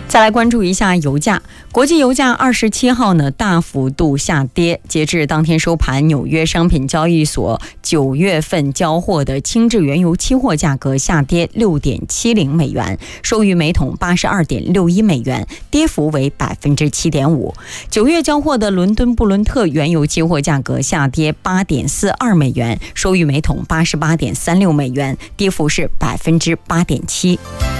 再来关注一下油价，国际油价27号呢大幅度下跌，截至当天收盘，纽约商品交易所9月份交货的轻质原油期货价格下跌 6.70 美元，收于每桶 82.61 美元，跌幅为 7.5%。9月交货的伦敦布伦特原油期货价格下跌 8.42 美元，收于每桶 88.36 美元，跌幅是 8.7%。